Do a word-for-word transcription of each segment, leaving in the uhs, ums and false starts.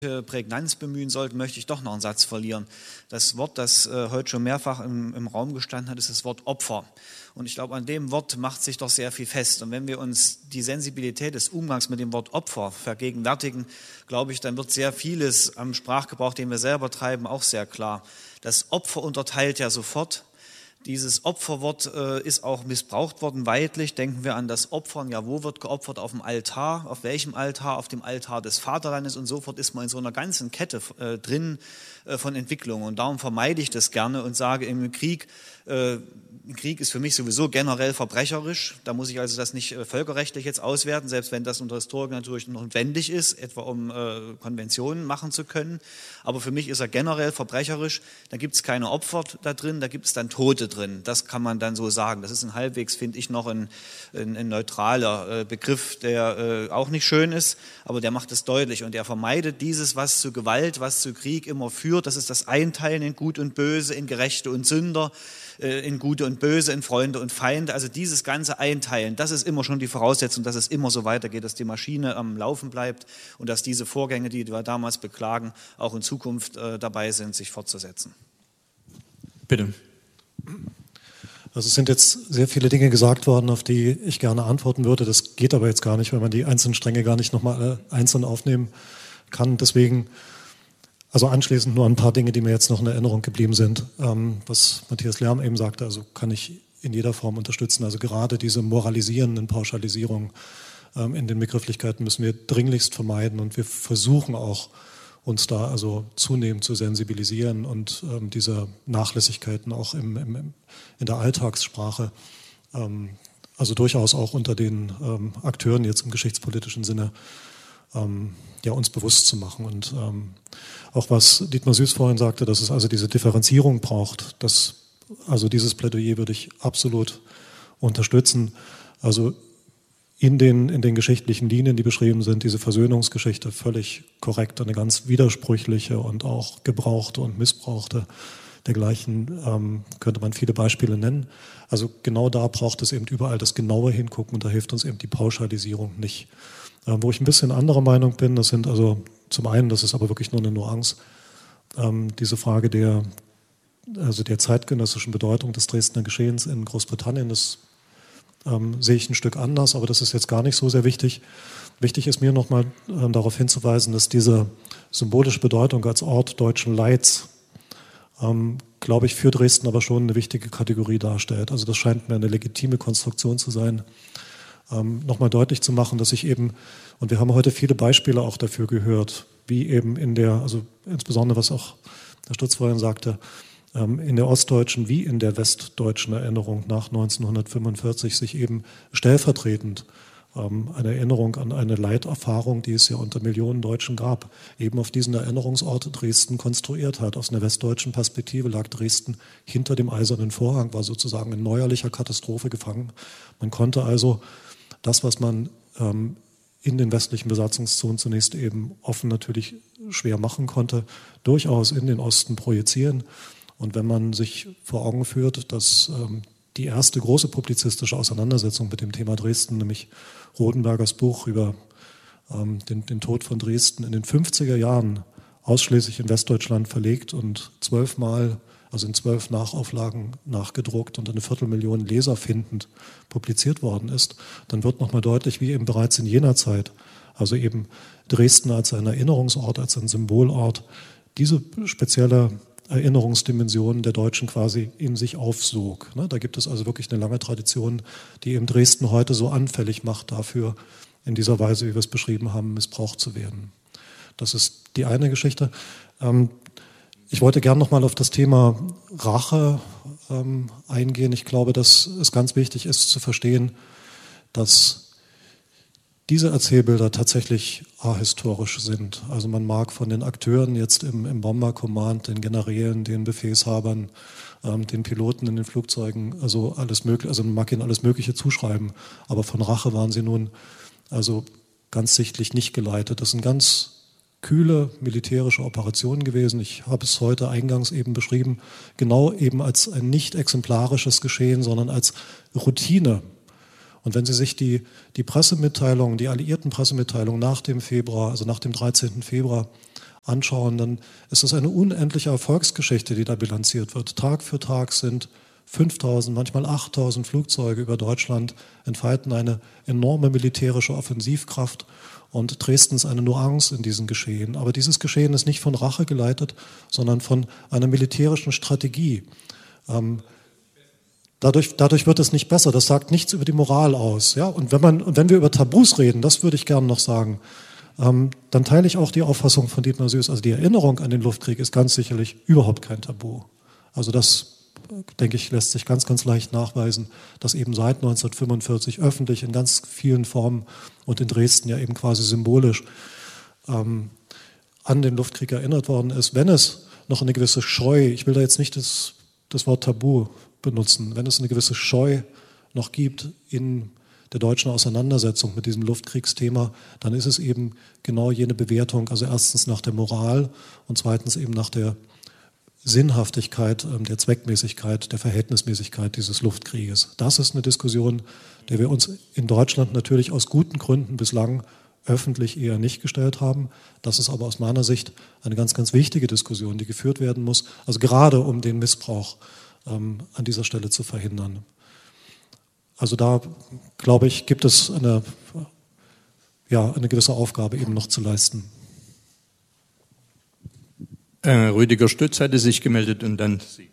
Prägnanz bemühen sollten, möchte ich doch noch einen Satz verlieren. Das Wort, das äh, heute schon mehrfach im, im Raum gestanden hat, ist das Wort Opfer. Und ich glaube, an dem Wort macht sich doch sehr viel fest. Und wenn wir uns die Sensibilität des Umgangs mit dem Wort Opfer vergegenwärtigen, glaube ich, dann wird sehr vieles am Sprachgebrauch, den wir selber treiben, auch sehr klar. Das Opfer unterteilt ja sofort. Dieses Opferwort äh, ist auch missbraucht worden, weidlich. Denken wir an das Opfern. Ja, wo wird geopfert? Auf dem Altar. Auf welchem Altar? Auf dem Altar des Vaterlandes. Und sofort ist man in so einer ganzen Kette äh, drin äh, von Entwicklungen. Und darum vermeide ich das gerne und sage, im Krieg, äh, Krieg ist für mich sowieso generell verbrecherisch. Da muss ich also das nicht äh, völkerrechtlich jetzt auswerten, selbst wenn das unter Historikern natürlich notwendig ist, etwa um äh, Konventionen machen zu können. Aber für mich ist er generell verbrecherisch. Da gibt es keine Opfer da drin, da gibt es dann Tote drin. Das kann man dann so sagen. Das ist ein halbwegs, finde ich, noch ein, ein, ein neutraler äh, Begriff, der äh, auch nicht schön ist, aber der macht es deutlich. Und er vermeidet dieses, was zu Gewalt, was zu Krieg immer führt. Das ist das Einteilen in Gut und Böse, in Gerechte und Sünder, äh, in Gute und Böse, in Freunde und Feinde. Also dieses ganze Einteilen, das ist immer schon die Voraussetzung, dass es immer so weitergeht, dass die Maschine am Laufen bleibt und dass diese Vorgänge, die wir damals beklagen, auch in Zukunft äh, dabei sind, sich fortzusetzen. Bitte. Also es sind jetzt sehr viele Dinge gesagt worden, auf die ich gerne antworten würde. Das geht aber jetzt gar nicht, weil man die einzelnen Stränge gar nicht nochmal alle einzeln aufnehmen kann. Deswegen, also anschließend nur ein paar Dinge, die mir jetzt noch in Erinnerung geblieben sind. Ähm, was Matthias Lärm eben sagte, also kann ich in jeder Form unterstützen. Also gerade diese moralisierenden Pauschalisierungen ähm, in den Begrifflichkeiten müssen wir dringlichst vermeiden. Und wir versuchen auch, uns da also zunehmend zu sensibilisieren und ähm, diese Nachlässigkeiten auch im, im, in der Alltagssprache, ähm, also durchaus auch unter den ähm, Akteuren jetzt im geschichtspolitischen Sinne, ähm, ja, uns bewusst zu machen. Und ähm, auch was Dietmar Süß vorhin sagte, dass es also diese Differenzierung braucht, das, also dieses Plädoyer würde ich absolut unterstützen. Also In den, in den geschichtlichen Linien, die beschrieben sind, diese Versöhnungsgeschichte völlig korrekt, eine ganz widersprüchliche und auch gebrauchte und missbrauchte. Dergleichen ähm, könnte man viele Beispiele nennen. Also genau da braucht es eben überall das genaue Hingucken und da hilft uns eben die Pauschalisierung nicht. Ähm, wo ich ein bisschen anderer Meinung bin, das sind also zum einen, das ist aber wirklich nur eine Nuance, ähm, diese Frage der, also der zeitgenössischen Bedeutung des Dresdner Geschehens in Großbritannien, das Ähm, sehe ich ein Stück anders, aber das ist jetzt gar nicht so sehr wichtig. Wichtig ist mir nochmal ähm, darauf hinzuweisen, dass diese symbolische Bedeutung als Ort deutschen Leids, ähm, glaube ich, für Dresden aber schon eine wichtige Kategorie darstellt. Also das scheint mir eine legitime Konstruktion zu sein. Ähm, nochmal deutlich zu machen, dass ich eben, und wir haben heute viele Beispiele auch dafür gehört, wie eben in der, also insbesondere was auch Herr Stutz vorhin sagte, in der ostdeutschen wie in der westdeutschen Erinnerung nach neunzehnhundertfünfundvierzig sich eben stellvertretend ähm, eine Erinnerung an eine Leiterfahrung, die es ja unter Millionen Deutschen gab, eben auf diesen Erinnerungsort Dresden konstruiert hat. Aus einer westdeutschen Perspektive lag Dresden hinter dem Eisernen Vorhang, war sozusagen in neuerlicher Katastrophe gefangen. Man konnte also das, was man ähm, in den westlichen Besatzungszonen zunächst eben offen natürlich schwer machen konnte, durchaus in den Osten projizieren. Und wenn man sich vor Augen führt, dass ähm, die erste große publizistische Auseinandersetzung mit dem Thema Dresden, nämlich Rodenbergers Buch über ähm, den, den Tod von Dresden in den fünfziger Jahren ausschließlich in Westdeutschland verlegt und zwölfmal, also in zwölf Nachauflagen nachgedruckt und eine Viertelmillion Leser findend publiziert worden ist, dann wird nochmal deutlich, wie eben bereits in jener Zeit, also eben Dresden als ein Erinnerungsort, als ein Symbolort, diese spezielle Erinnerungsdimensionen der Deutschen quasi in sich aufsog. Da gibt es also wirklich eine lange Tradition, die eben Dresden heute so anfällig macht dafür, in dieser Weise, wie wir es beschrieben haben, missbraucht zu werden. Das ist die eine Geschichte. Ich wollte gerne noch mal auf das Thema Rache eingehen. Ich glaube, dass es ganz wichtig ist zu verstehen, dass diese Erzählbilder tatsächlich ahistorisch sind. Also man mag von den Akteuren jetzt im, im Bomber-Command, den Generälen, den Befehlshabern, ähm, den Piloten in den Flugzeugen, also alles mögliche, also man mag ihnen alles Mögliche zuschreiben. Aber von Rache waren sie nun also ganz sichtlich nicht geleitet. Das sind ganz kühle militärische Operationen gewesen. Ich habe es heute eingangs eben beschrieben, genau eben als ein nicht exemplarisches Geschehen, sondern als Routine. Und wenn Sie sich die, die Pressemitteilungen, die alliierten Pressemitteilungen nach dem Februar, also nach dem dreizehnten Februar anschauen, dann ist es eine unendliche Erfolgsgeschichte, die da bilanziert wird. Tag für Tag sind fünftausend, manchmal achttausend Flugzeuge über Deutschland, entfalten eine enorme militärische Offensivkraft, und Dresden ist eine Nuance in diesem Geschehen. Aber dieses Geschehen ist nicht von Rache geleitet, sondern von einer militärischen Strategie. Ähm, dadurch, dadurch wird es nicht besser. Das sagt nichts über die Moral aus. Ja? Und wenn man, und wenn wir über Tabus reden, das würde ich gerne noch sagen, ähm, dann teile ich auch die Auffassung von Dietmar Süß. Also die Erinnerung an den Luftkrieg ist ganz sicherlich überhaupt kein Tabu. Also das, denke ich, lässt sich ganz, ganz leicht nachweisen, dass eben seit neunzehnhundertfünfundvierzig öffentlich in ganz vielen Formen und in Dresden ja eben quasi symbolisch ähm, an den Luftkrieg erinnert worden ist. Wenn es noch eine gewisse Scheu, ich will da jetzt nicht das, das Wort Tabu benutzen, wenn es eine gewisse Scheu noch gibt in der deutschen Auseinandersetzung mit diesem Luftkriegsthema, dann ist es eben genau jene Bewertung, also erstens nach der Moral und zweitens eben nach der Sinnhaftigkeit, der Zweckmäßigkeit, der Verhältnismäßigkeit dieses Luftkrieges. Das ist eine Diskussion, der wir uns in Deutschland natürlich aus guten Gründen bislang öffentlich eher nicht gestellt haben. Das ist aber aus meiner Sicht eine ganz, ganz wichtige Diskussion, die geführt werden muss, also gerade um den Missbrauch ähm, an dieser Stelle zu verhindern. Also da, glaube ich, gibt es eine, ja, eine gewisse Aufgabe eben noch zu leisten. Äh, Rüdiger Stütz hatte sich gemeldet und dann Sie.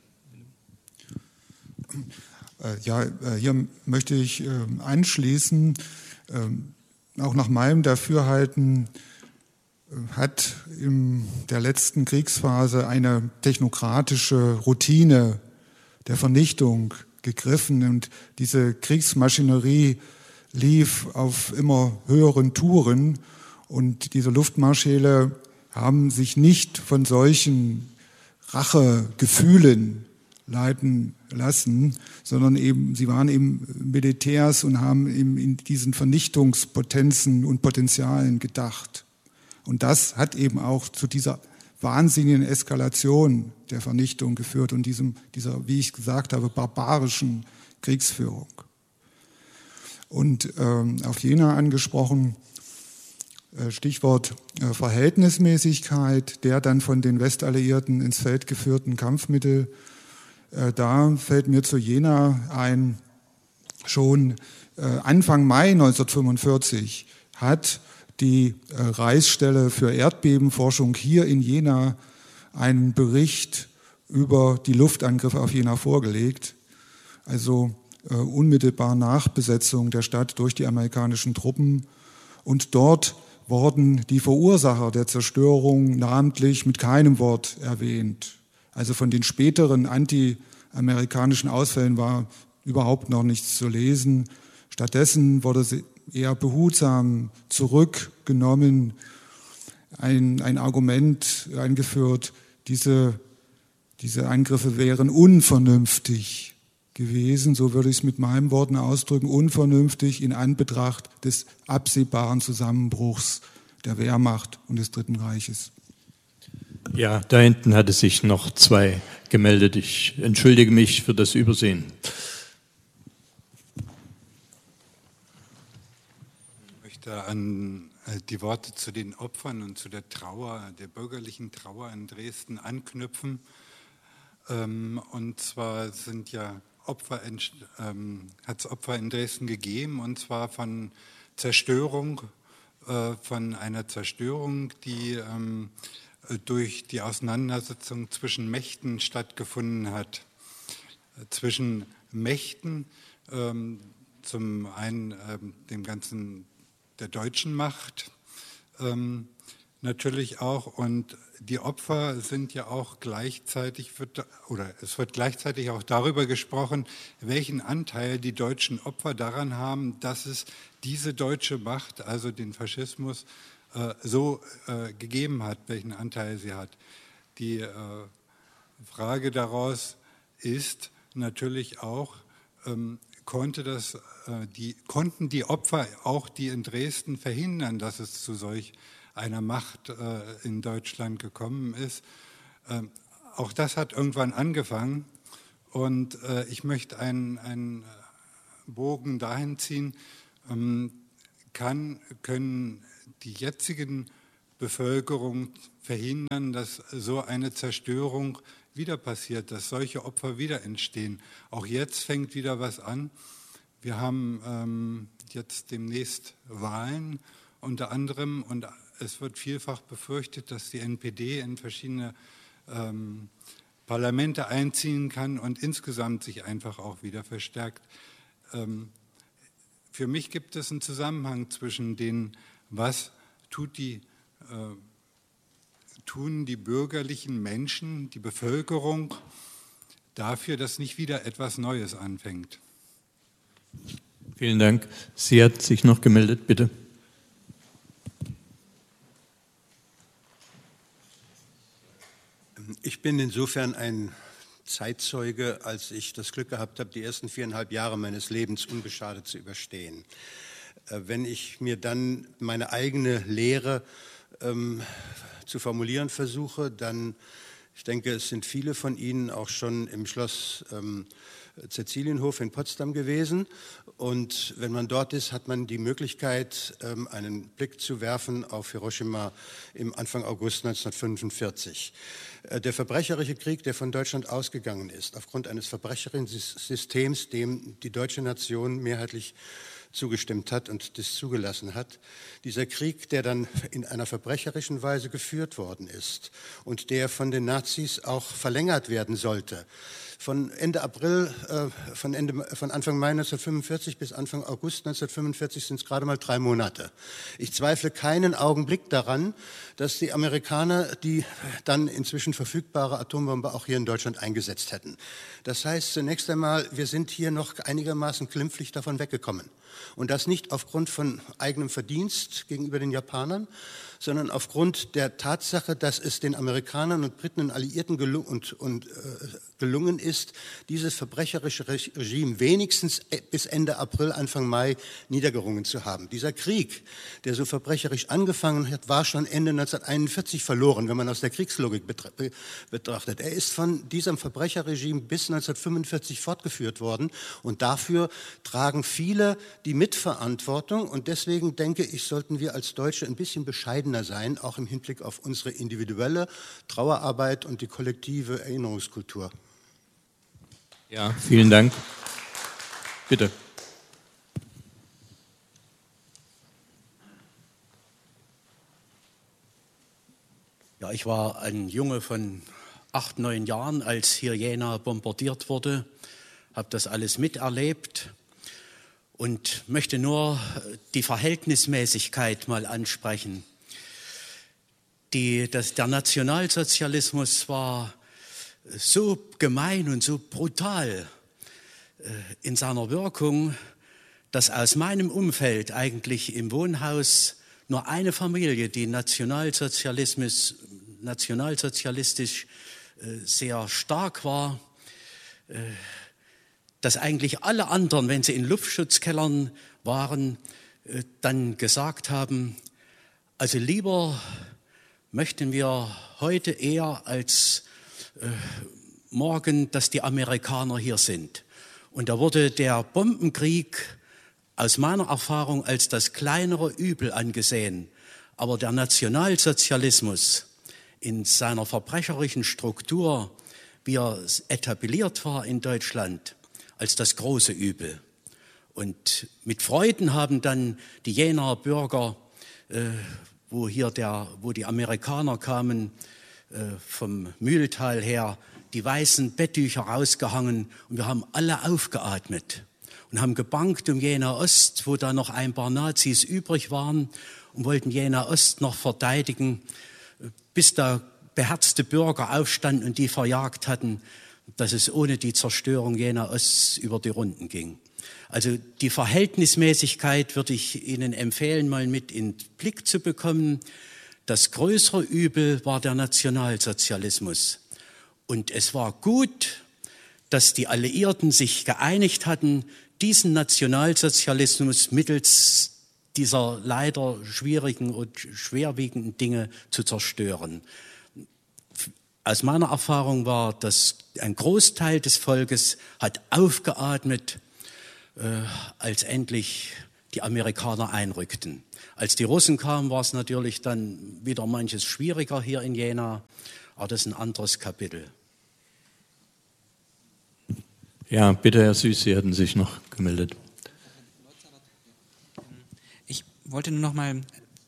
Ja, hier möchte ich anschließen. Auch nach meinem Dafürhalten hat in der letzten Kriegsphase eine technokratische Routine der Vernichtung gegriffen und diese Kriegsmaschinerie lief auf immer höheren Touren und diese Luftmarschäle haben sich nicht von solchen Rachegefühlen leiten lassen, sondern eben, sie waren eben Militärs und haben eben in diesen Vernichtungspotenzen und Potenzialen gedacht. Und das hat eben auch zu dieser wahnsinnigen Eskalation der Vernichtung geführt und diesem, dieser, wie ich gesagt habe, barbarischen Kriegsführung. Und ähm, auf Jena angesprochen, Stichwort Verhältnismäßigkeit der dann von den Westalliierten ins Feld geführten Kampfmittel. Da fällt mir zu Jena ein, schon Anfang Mai neunzehnhundertfünfundvierzig hat die Reichsstelle für Erdbebenforschung hier in Jena einen Bericht über die Luftangriffe auf Jena vorgelegt. Also unmittelbar nach Besetzung der Stadt durch die amerikanischen Truppen. Und dort wurden die Verursacher der Zerstörung namentlich mit keinem Wort erwähnt. Also von den späteren anti-amerikanischen Ausfällen war überhaupt noch nichts zu lesen. Stattdessen wurde eher behutsam zurückgenommen, ein, ein Argument eingeführt, diese, diese Angriffe wären unvernünftig gewesen, so würde ich es mit meinen Worten ausdrücken, unvernünftig in Anbetracht des absehbaren Zusammenbruchs der Wehrmacht und des Dritten Reiches. Ja, da hinten hatte sich noch zwei gemeldet. Ich entschuldige mich für das Übersehen. Ich möchte an die Worte zu den Opfern und zu der Trauer, der bürgerlichen Trauer in Dresden anknüpfen. Und zwar sind ja Opfer, ähm, hat es Opfer in Dresden gegeben, und zwar von Zerstörung, äh, von einer Zerstörung, die ähm, durch die Auseinandersetzung zwischen Mächten stattgefunden hat. Zwischen Mächten, ähm, zum einen ähm, dem ganzen der deutschen Macht, ähm, natürlich auch, und die Opfer sind ja auch gleichzeitig, wird, oder es wird gleichzeitig auch darüber gesprochen, welchen Anteil die deutschen Opfer daran haben, dass es diese deutsche Macht, also den Faschismus, äh, so äh, gegeben hat, welchen Anteil sie hat. Die äh, Frage daraus ist natürlich auch, ähm, konnte das, äh, die, konnten die Opfer auch, die in Dresden, verhindern, dass es zu solch einer Macht äh, in Deutschland gekommen ist. Ähm, auch das hat irgendwann angefangen, und äh, ich möchte einen, einen Bogen dahin ziehen, ähm, kann, können die jetzigen Bevölkerung verhindern, dass so eine Zerstörung wieder passiert, dass solche Opfer wieder entstehen. Auch jetzt fängt wieder was an. Wir haben ähm, jetzt demnächst Wahlen unter anderem und es wird vielfach befürchtet, dass die N P D in verschiedene ähm, Parlamente einziehen kann und insgesamt sich einfach auch wieder verstärkt. Ähm, für mich gibt es einen Zusammenhang zwischen den, was tut die, äh, tun die bürgerlichen Menschen, die Bevölkerung dafür, dass nicht wieder etwas Neues anfängt. Vielen Dank. Sie hat sich noch gemeldet, bitte. Ich bin insofern ein Zeitzeuge, als ich das Glück gehabt habe, die ersten viereinhalb Jahre meines Lebens unbeschadet zu überstehen. Wenn ich mir dann meine eigene Lehre ähm, zu formulieren versuche, dann, ich denke, es sind viele von Ihnen auch schon im Schloss ähm, Cäcilienhof in Potsdam gewesen. Und wenn man dort ist, hat man die Möglichkeit, ähm, einen Blick zu werfen auf Hiroshima im Anfang August neunzehnhundertfünfundvierzig. Äh, der verbrecherische Krieg, der von Deutschland ausgegangen ist, aufgrund eines verbrecherischen Systems, dem die deutsche Nation mehrheitlich zugestimmt hat und das zugelassen hat. Dieser Krieg, der dann in einer verbrecherischen Weise geführt worden ist und der von den Nazis auch verlängert werden sollte. Von Ende April, äh, von, Ende, von Anfang Mai neunzehnhundertfünfundvierzig bis Anfang August neunzehnhundertfünfundvierzig sind es gerade mal drei Monate. Ich zweifle keinen Augenblick daran, dass die Amerikaner die dann inzwischen verfügbare Atombombe auch hier in Deutschland eingesetzt hätten. Das heißt zunächst einmal, wir sind hier noch einigermaßen glimpflich davon weggekommen. Und das nicht aufgrund von eigenem Verdienst gegenüber den Japanern, sondern aufgrund der Tatsache, dass es den Amerikanern und Briten und Alliierten gelungen, und, und, äh, gelungen ist, dieses verbrecherische Regime wenigstens bis Ende April, Anfang Mai niedergerungen zu haben. Dieser Krieg, der so verbrecherisch angefangen hat, war schon Ende neunzehnhunderteinundvierzig verloren, wenn man aus der Kriegslogik betrachtet. Er ist von diesem Verbrecherregime bis neunzehnhundertfünfundvierzig fortgeführt worden und dafür tragen viele die Mitverantwortung und deswegen denke ich, sollten wir als Deutsche ein bisschen bescheidener sein, auch im Hinblick auf unsere individuelle Trauerarbeit und die kollektive Erinnerungskultur. Ja, vielen Dank. Bitte. Ja, ich war ein Junge von acht, neun Jahren, als hier Jena bombardiert wurde, habe das alles miterlebt und möchte nur die Verhältnismäßigkeit mal ansprechen. Die, das, der Nationalsozialismus war so gemein und so brutal äh, in seiner Wirkung, dass aus meinem Umfeld eigentlich im Wohnhaus nur eine Familie, die Nationalsozialismus, nationalsozialistisch äh, sehr stark war, äh, dass eigentlich alle anderen, wenn sie in Luftschutzkellern waren, äh, dann gesagt haben, also lieber möchten wir heute eher als äh, morgen, dass die Amerikaner hier sind. Und da wurde der Bombenkrieg aus meiner Erfahrung als das kleinere Übel angesehen. Aber der Nationalsozialismus in seiner verbrecherischen Struktur, wie er etabliert war in Deutschland, als das große Übel. Und mit Freuden haben dann die Jenaer Bürger, äh, wo hier der, wo die Amerikaner kamen, äh, vom Mühltal her, die weißen Betttücher rausgehangen und wir haben alle aufgeatmet und haben gebankt um Jena Ost, wo da noch ein paar Nazis übrig waren und wollten Jena Ost noch verteidigen, bis da beherzte Bürger aufstanden und die verjagt hatten, dass es ohne die Zerstörung Jena Ost über die Runden ging. Also die Verhältnismäßigkeit würde ich Ihnen empfehlen, mal mit in den Blick zu bekommen. Das größere Übel war der Nationalsozialismus. Und es war gut, dass die Alliierten sich geeinigt hatten, diesen Nationalsozialismus mittels dieser leider schwierigen und schwerwiegenden Dinge zu zerstören. Aus meiner Erfahrung war, dass ein Großteil des Volkes hat aufgeatmet, äh, als endlich die die Amerikaner einrückten. Als die Russen kamen, war es natürlich dann wieder manches schwieriger hier in Jena, aber das ist ein anderes Kapitel. Ja, bitte, Herr Süß, Sie hatten sich noch gemeldet. Ich wollte nur noch mal,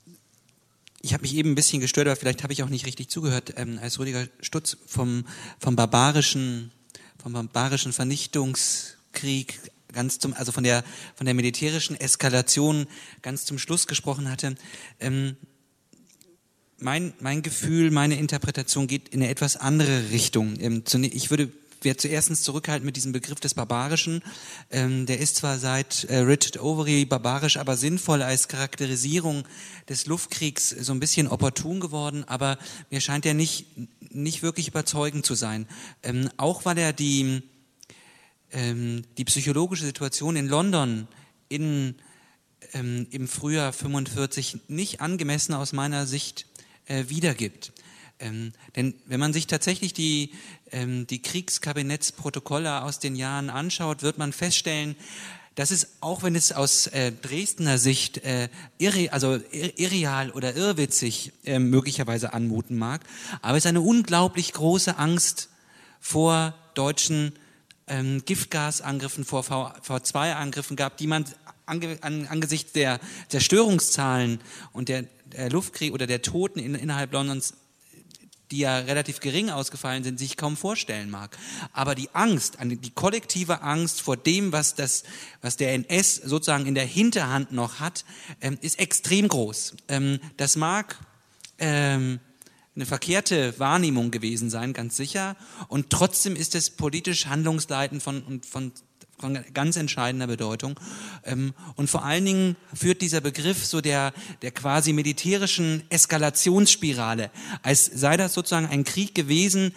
ich habe mich eben ein bisschen gestört, aber vielleicht habe ich auch nicht richtig zugehört, ähm, als Rüdiger Stutz vom, vom barbarischen, vom barbarischen Vernichtungskrieg ganz zum, also von der, von der militärischen Eskalation ganz zum Schluss gesprochen hatte. Ähm, mein, mein Gefühl, meine Interpretation geht in eine etwas andere Richtung. Ähm, ich würde werde zuerst zurückhalten mit diesem Begriff des Barbarischen. Ähm, der ist zwar seit äh, Richard Overy barbarisch, aber sinnvoll als Charakterisierung des Luftkriegs so ein bisschen opportun geworden, aber mir scheint er nicht, nicht wirklich überzeugend zu sein. Ähm, auch weil er die, ähm, die psychologische Situation in London in, ähm, im Frühjahr fünfundvierzig nicht angemessen aus meiner Sicht äh, wiedergibt. Ähm, denn wenn man sich tatsächlich die, ähm, die Kriegskabinettsprotokolle aus den Jahren anschaut, wird man feststellen, dass es, auch wenn es aus äh, Dresdner Sicht äh, irre, also ir irreal oder irrwitzig äh, möglicherweise anmuten mag, aber es eine unglaublich große Angst vor deutschen ähm, Giftgasangriffen, vor V zwei Angriffen gab, die man ange an, angesichts der Zerstörungszahlen und der, der Luftkrieg oder der Toten in, innerhalb Londons, die ja relativ gering ausgefallen sind, sich kaum vorstellen mag. Aber die Angst, die kollektive Angst vor dem, was das, was der N S sozusagen in der Hinterhand noch hat, ist extrem groß. Das mag eine verkehrte Wahrnehmung gewesen sein, ganz sicher. Und trotzdem ist es politisch handlungsleitend von, von, von ganz entscheidender Bedeutung. Und vor allen Dingen führt dieser Begriff so der, der quasi militärischen Eskalationsspirale, als sei das sozusagen ein Krieg gewesen,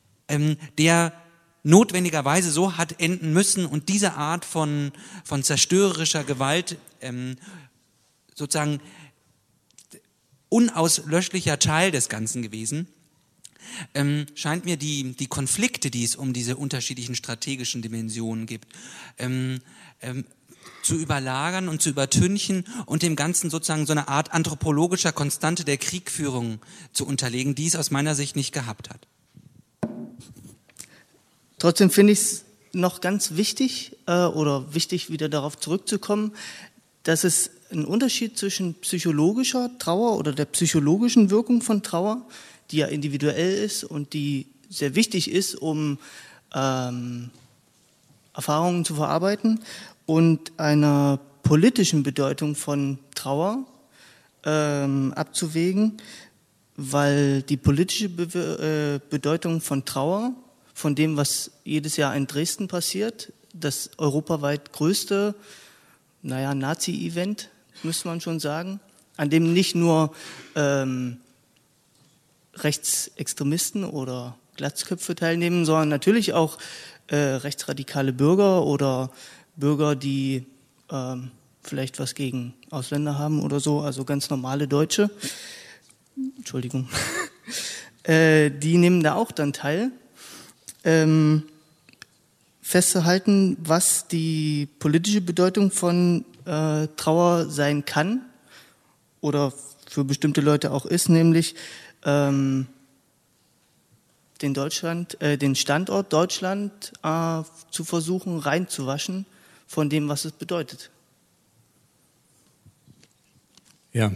der notwendigerweise so hat enden müssen und diese Art von, von zerstörerischer Gewalt sozusagen unauslöschlicher Teil des Ganzen gewesen. Ähm, scheint mir die, die Konflikte, die es um diese unterschiedlichen strategischen Dimensionen gibt, ähm, ähm, zu überlagern und zu übertünchen und dem Ganzen sozusagen so eine Art anthropologischer Konstante der Kriegführung zu unterlegen, die es aus meiner Sicht nicht gehabt hat. Trotzdem finde ich es noch ganz wichtig äh, oder wichtig, wieder darauf zurückzukommen, dass es einen Unterschied zwischen psychologischer Trauer oder der psychologischen Wirkung von Trauer, die ja individuell ist und die sehr wichtig ist, um ähm, Erfahrungen zu verarbeiten, und einer politischen Bedeutung von Trauer ähm, abzuwägen, weil die politische Be- äh, Bedeutung von Trauer, von dem, was jedes Jahr in Dresden passiert, das europaweit größte, naja, Nazi-Event, müsste man schon sagen, an dem nicht nur ähm, Rechtsextremisten oder Glatzköpfe teilnehmen, sondern natürlich auch äh, rechtsradikale Bürger oder Bürger, die ähm, vielleicht was gegen Ausländer haben oder so, also ganz normale Deutsche. Entschuldigung. äh, die nehmen da auch dann teil. Ähm, festzuhalten, was die politische Bedeutung von äh, Trauer sein kann oder für bestimmte Leute auch ist, nämlich ähm, den Deutschland, äh, den Standort Deutschland äh, zu versuchen reinzuwaschen von dem, was es bedeutet. Ja.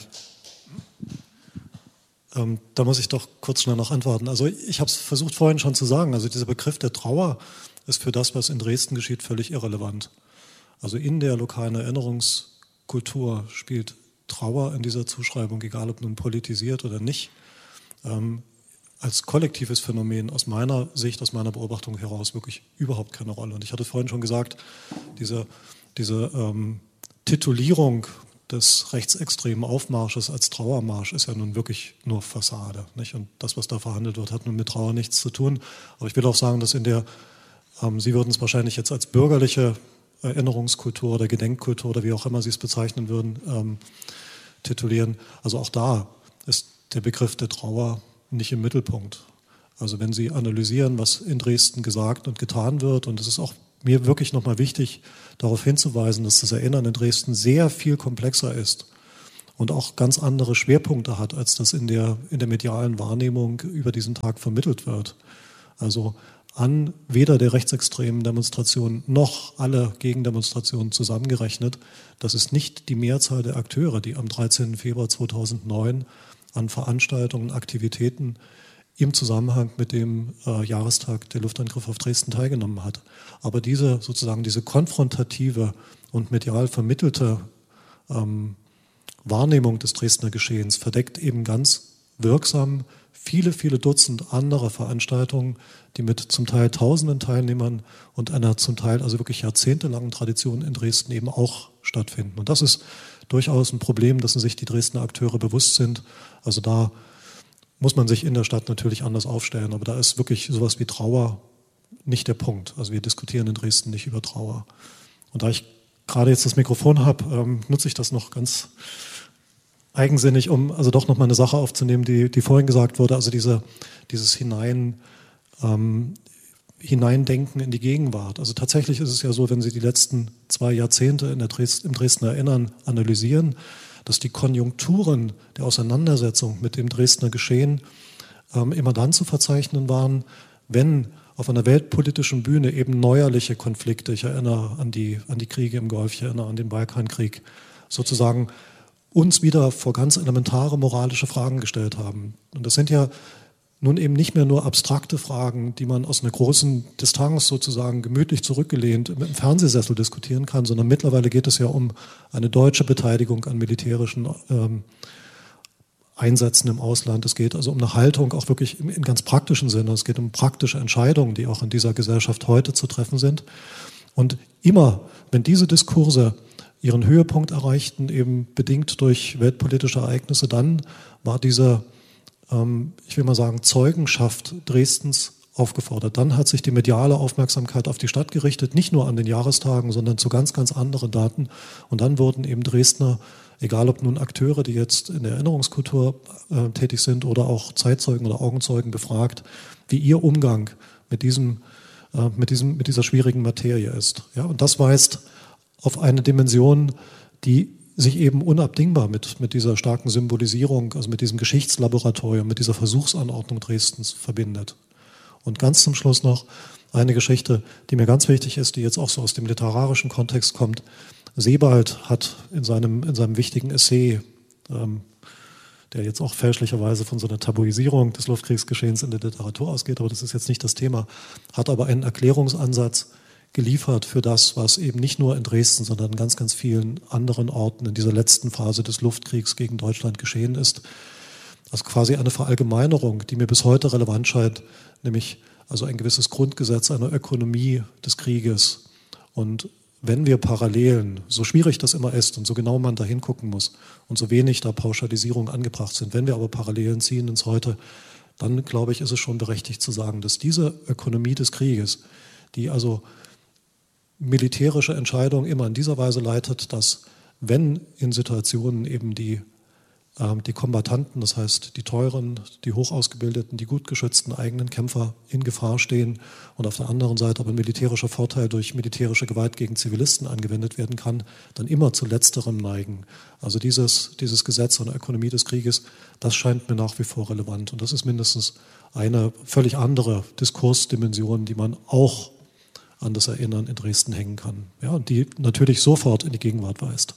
Ähm, da muss ich doch kurz schnell noch antworten. Also ich habe es versucht vorhin schon zu sagen, also dieser Begriff der Trauer ist für das, was in Dresden geschieht, völlig irrelevant. Also in der lokalen Erinnerungskultur spielt Trauer in dieser Zuschreibung, egal ob nun politisiert oder nicht, ähm, als kollektives Phänomen aus meiner Sicht, aus meiner Beobachtung heraus wirklich überhaupt keine Rolle. Und ich hatte vorhin schon gesagt, diese, diese ähm, Titulierung des rechtsextremen Aufmarsches als Trauermarsch ist ja nun wirklich nur Fassade, nicht? Und das, was da verhandelt wird, hat nun mit Trauer nichts zu tun. Aber ich will auch sagen, dass in der, ähm, Sie würden es wahrscheinlich jetzt als bürgerliche Erinnerungskultur oder Gedenkkultur oder wie auch immer Sie es bezeichnen würden, ähm, titulieren. Also auch da ist der Begriff der Trauer nicht im Mittelpunkt. Also wenn Sie analysieren, was in Dresden gesagt und getan wird, und es ist auch mir wirklich nochmal wichtig, darauf hinzuweisen, dass das Erinnern in Dresden sehr viel komplexer ist und auch ganz andere Schwerpunkte hat, als das in der, in der medialen Wahrnehmung über diesen Tag vermittelt wird. Also an weder der rechtsextremen Demonstrationen noch alle Gegendemonstrationen zusammengerechnet, das ist nicht die Mehrzahl der Akteure, die am dreizehnten Februar zweitausendneun an Veranstaltungen, Aktivitäten im Zusammenhang mit dem äh, Jahrestag der Luftangriffe auf Dresden teilgenommen hat. Aber diese sozusagen diese konfrontative und medial vermittelte ähm, Wahrnehmung des Dresdner Geschehens verdeckt eben ganz wirksam viele, viele Dutzend andere Veranstaltungen, die mit zum Teil tausenden Teilnehmern und einer zum Teil also wirklich jahrzehntelangen Tradition in Dresden eben auch stattfinden. Und das ist durchaus ein Problem, dessen sich die Dresdner Akteure bewusst sind. Also da muss man sich in der Stadt natürlich anders aufstellen, aber da ist wirklich sowas wie Trauer nicht der Punkt. Also wir diskutieren in Dresden nicht über Trauer. Und da ich gerade jetzt das Mikrofon habe, ähm, nutze ich das noch ganz eigensinnig, um also doch noch mal eine Sache aufzunehmen, die, die vorhin gesagt wurde, also diese, dieses Hinein, ähm, Hineindenken in die Gegenwart. Also tatsächlich ist es ja so, wenn Sie die letzten zwei Jahrzehnte in der Dresd, im Dresdner Erinnern analysieren, dass die Konjunkturen der Auseinandersetzung mit dem Dresdner Geschehen ähm, immer dann zu verzeichnen waren, wenn auf einer weltpolitischen Bühne eben neuerliche Konflikte, ich erinnere an die, an die Kriege im Golf, ich erinnere an den Balkankrieg, sozusagen uns wieder vor ganz elementare moralische Fragen gestellt haben. Und das sind ja nun eben nicht mehr nur abstrakte Fragen, die man aus einer großen Distanz sozusagen gemütlich zurückgelehnt mit dem Fernsehsessel diskutieren kann, sondern mittlerweile geht es ja um eine deutsche Beteiligung an militärischen ähm, Einsätzen im Ausland. Es geht also um eine Haltung auch wirklich im, in ganz praktischen Sinne. Es geht um praktische Entscheidungen, die auch in dieser Gesellschaft heute zu treffen sind. Und immer, wenn diese Diskurse ihren Höhepunkt erreichten, eben bedingt durch weltpolitische Ereignisse, dann war diese, ähm, ich will mal sagen, Zeugenschaft Dresdens aufgefordert. Dann hat sich die mediale Aufmerksamkeit auf die Stadt gerichtet, nicht nur an den Jahrestagen, sondern zu ganz, ganz anderen Daten. Und dann wurden eben Dresdner, egal ob nun Akteure, die jetzt in der Erinnerungskultur äh, tätig sind oder auch Zeitzeugen oder Augenzeugen befragt, wie ihr Umgang mit diesem, äh, mit diesem, mit dieser schwierigen Materie ist. Ja, und das weist auf eine Dimension, die sich eben unabdingbar mit, mit dieser starken Symbolisierung, also mit diesem Geschichtslaboratorium, mit dieser Versuchsanordnung Dresdens verbindet. Und ganz zum Schluss noch eine Geschichte, die mir ganz wichtig ist, die jetzt auch so aus dem literarischen Kontext kommt. Sebald hat in seinem, in seinem wichtigen Essay, ähm, der jetzt auch fälschlicherweise von so einer Tabuisierung des Luftkriegsgeschehens in der Literatur ausgeht, aber das ist jetzt nicht das Thema, hat aber einen Erklärungsansatz geliefert für das, was eben nicht nur in Dresden, sondern in ganz, ganz vielen anderen Orten in dieser letzten Phase des Luftkriegs gegen Deutschland geschehen ist. Also quasi eine Verallgemeinerung, die mir bis heute relevant scheint, nämlich also ein gewisses Grundgesetz einer Ökonomie des Krieges. Und wenn wir Parallelen, so schwierig das immer ist und so genau man da hingucken muss und so wenig da Pauschalisierung angebracht sind, wenn wir aber Parallelen ziehen ins Heute, dann glaube ich, ist es schon berechtigt zu sagen, dass diese Ökonomie des Krieges, die also militärische Entscheidungen immer in dieser Weise leitet, dass wenn in Situationen eben die, äh, die Kombattanten, das heißt die teuren, die hochausgebildeten, die gut geschützten eigenen Kämpfer in Gefahr stehen und auf der anderen Seite aber ein militärischer Vorteil durch militärische Gewalt gegen Zivilisten angewendet werden kann, dann immer zu letzterem neigen. Also dieses, dieses Gesetz einer Ökonomie des Krieges, das scheint mir nach wie vor relevant. Und das ist mindestens eine völlig andere Diskursdimension, die man auch an das Erinnern in Dresden hängen kann. Ja, und die natürlich sofort in die Gegenwart weist.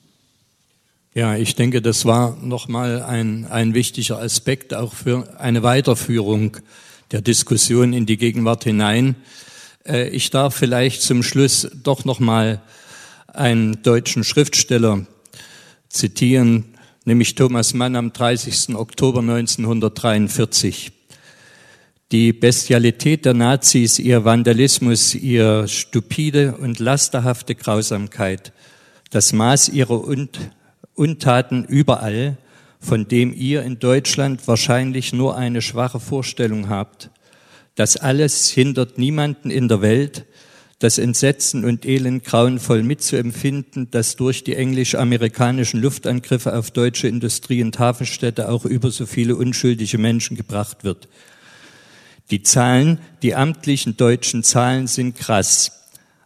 Ja, ich denke, das war nochmal ein, ein wichtiger Aspekt auch für eine Weiterführung der Diskussion in die Gegenwart hinein. Äh, ich darf vielleicht zum Schluss doch nochmal einen deutschen Schriftsteller zitieren, nämlich Thomas Mann am dreißigsten Oktober neunzehnhundertdreiundvierzig. Die Bestialität der Nazis, ihr Vandalismus, ihr stupide und lasterhafte Grausamkeit, das Maß ihrer Untaten überall, von dem ihr in Deutschland wahrscheinlich nur eine schwache Vorstellung habt. Das alles hindert niemanden in der Welt, das Entsetzen und Elend grauenvoll mitzuempfinden, das durch die englisch-amerikanischen Luftangriffe auf deutsche Industrie- und Hafenstädte auch über so viele unschuldige Menschen gebracht wird. Die Zahlen, die amtlichen deutschen Zahlen sind krass.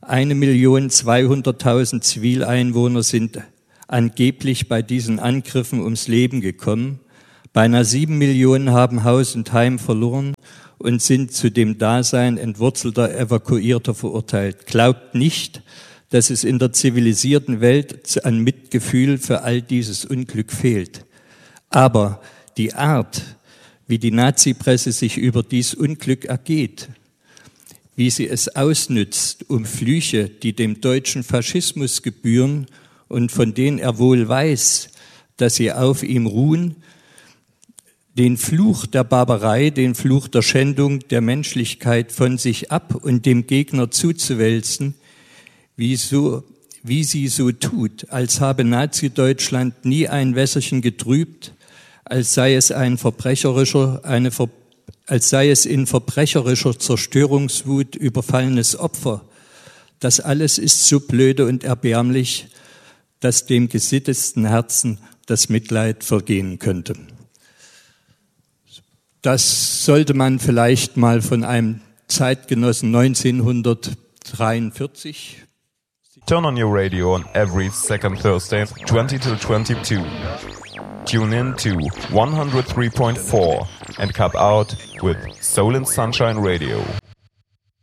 Eine Million zweihunderttausend Zivileinwohner sind angeblich bei diesen Angriffen ums Leben gekommen. Beinahe sieben Millionen haben Haus und Heim verloren und sind zu dem Dasein entwurzelter Evakuierter verurteilt. Glaubt nicht, dass es in der zivilisierten Welt an Mitgefühl für all dieses Unglück fehlt. Aber die Art, wie die Nazi-Presse sich über dies Unglück ergeht, wie sie es ausnützt, um Flüche, die dem deutschen Faschismus gebühren und von denen er wohl weiß, dass sie auf ihm ruhen, den Fluch der Barbarei, den Fluch der Schändung der Menschlichkeit von sich ab und dem Gegner zuzuwälzen, wie, so, wie sie so tut, als habe Nazi-Deutschland nie ein Wässerchen getrübt, als sei es ein verbrecherischer, eine Ver als sei es in verbrecherischer Zerstörungswut überfallenes Opfer. Das alles ist so blöde und erbärmlich, dass dem gesittetsten Herzen das Mitleid vergehen könnte. Das sollte man vielleicht mal von einem Zeitgenossen neunzehnhundertdreiundvierzig. Turn on your radio on every second Thursday, twenty till twenty-two. Tune in to one oh three point four and cap out with Soul and Sunshine Radio.